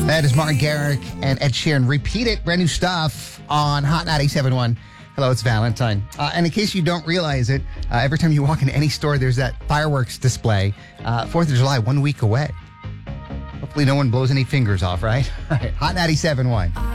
That is Martin Garrix and Ed Sheeran. Repeat It, brand new stuff on Hot 97.1. Hello, it's Valentine. And in case you don't realize it, every time you walk into any store, there's that fireworks display. 4th of July, 1 week away. Hopefully no one blows any fingers off, right? All right, Hot 97.1.